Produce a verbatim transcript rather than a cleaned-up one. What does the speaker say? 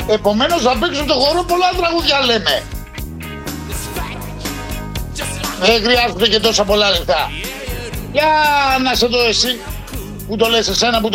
Επομένως θα παίξουν το χορό πολλά τραγούδια λέμε. Δεν χρειάζονται και τόσα πολλά λεφτά. Για να σε δω εσύ που το λες εσένα που το